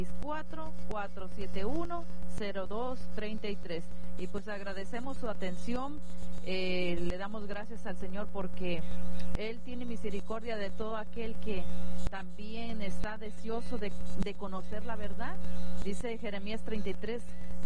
471-0233. Y pues agradecemos su atención, le damos gracias al Señor porque Él tiene misericordia de todo aquel que también está deseoso de conocer la verdad. Dice Jeremías 33,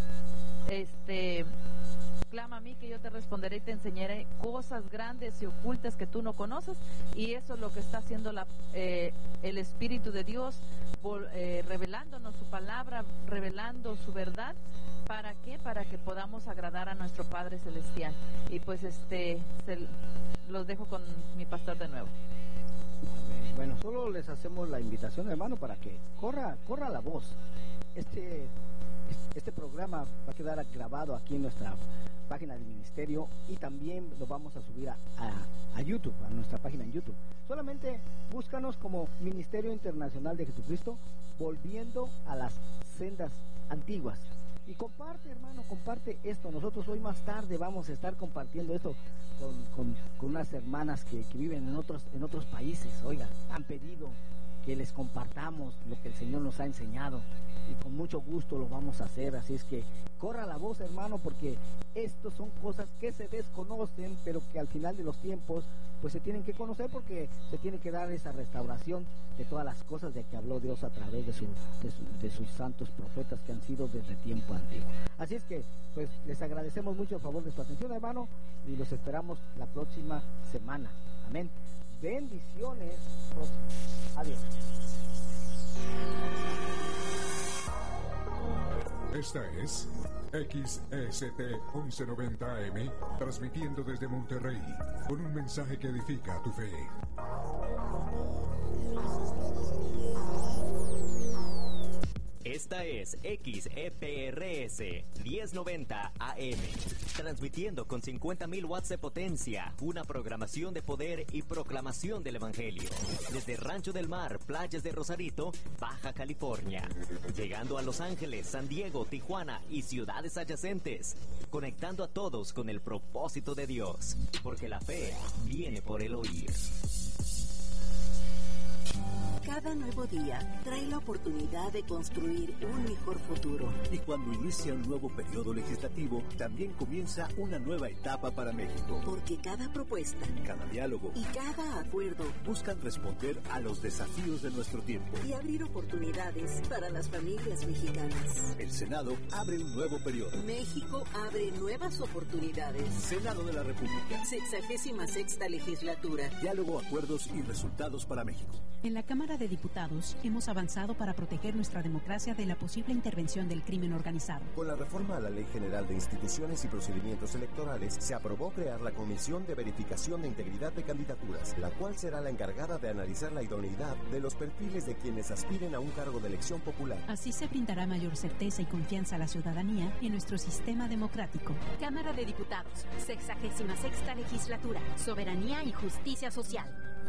clama a mí que yo te responderé y te enseñaré cosas grandes y ocultas que tú no conoces. Y eso es lo que está haciendo el Espíritu de Dios, revelándonos su palabra, revelando su verdad. ¿Para qué? Para que podamos agradar a nuestro Padre Celestial. Y pues los dejo con mi pastor de nuevo. Bueno, solo les hacemos la invitación, hermano, para que corra la voz. Este programa va a quedar grabado aquí en nuestra página del ministerio y también lo vamos a subir a YouTube, a nuestra página en YouTube. Solamente búscanos como Ministerio Internacional de Jesucristo, volviendo a las sendas antiguas. Y comparte, hermano, comparte esto. Nosotros hoy más tarde vamos a estar compartiendo esto con unas hermanas que viven en otros países. Oiga, han pedido que les compartamos lo que el Señor nos ha enseñado y con mucho gusto lo vamos a hacer. Así es que corra la voz, hermano, porque estos son cosas que se desconocen, pero que al final de los tiempos pues se tienen que conocer, porque se tiene que dar esa restauración de todas las cosas de que habló Dios a través de sus santos profetas que han sido desde tiempo antiguo. Así es que pues les agradecemos mucho a favor de su atención, hermano, y los esperamos la próxima semana. Amén. Bendiciones. Adiós. Esta es XEST 1190 AM, transmitiendo desde Monterrey, con un mensaje que edifica tu fe. Esta es XEPRS 1090 AM, transmitiendo con 50.000 watts de potencia, una programación de poder y proclamación del Evangelio. Desde Rancho del Mar, playas de Rosarito, Baja California, llegando a Los Ángeles, San Diego, Tijuana y ciudades adyacentes, conectando a todos con el propósito de Dios, porque la fe viene por el oír. Cada nuevo día trae la oportunidad de construir un mejor futuro. Y cuando inicia un nuevo periodo legislativo, también comienza una nueva etapa para México. Porque cada propuesta, cada diálogo y cada acuerdo buscan responder a los desafíos de nuestro tiempo y abrir oportunidades para las familias mexicanas. El Senado abre un nuevo periodo. México abre nuevas oportunidades. Senado de la República. 66ª legislatura. Diálogo, acuerdos y resultados para México. En la Cámara de Diputados hemos avanzado para proteger nuestra democracia de la posible intervención del crimen organizado. Con la reforma a la Ley General de Instituciones y Procedimientos Electorales, se aprobó crear la Comisión de Verificación de Integridad de Candidaturas, la cual será la encargada de analizar la idoneidad de los perfiles de quienes aspiren a un cargo de elección popular. Así se brindará mayor certeza y confianza a la ciudadanía en nuestro sistema democrático. Cámara de Diputados, 66ª legislatura, soberanía y justicia social.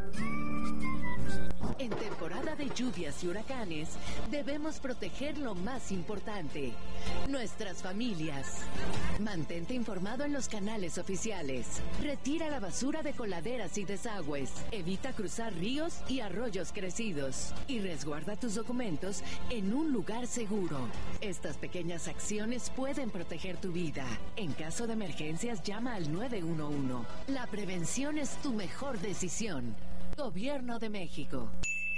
En temporada de lluvias y huracanes, debemos proteger lo más importante, nuestras familias. Mantente informado en los canales oficiales. Retira la basura de coladeras y desagües. Evita cruzar ríos y arroyos crecidos. Y resguarda tus documentos en un lugar seguro. Estas pequeñas acciones pueden proteger tu vida. En caso de emergencias, llama al 911. La prevención es tu mejor decisión. Gobierno de México.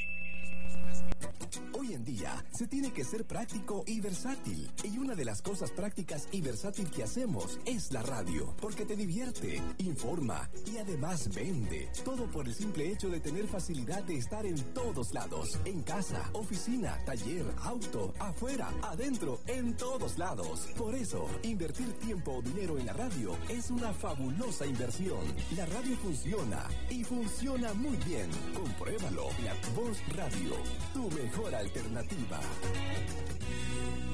Hoy en día se tiene que ser práctico y versátil. Y una de las cosas prácticas y versátil que hacemos es la radio, porque te divierte, informa y además vende. Todo por el simple hecho de tener facilidad de estar en todos lados. En casa, oficina, taller, auto, afuera, adentro, en todos lados. Por eso, invertir tiempo o dinero en la radio es una fabulosa inversión. La radio funciona y funciona muy bien. Compruébalo. La Voz Radio, tu mejor alternativa.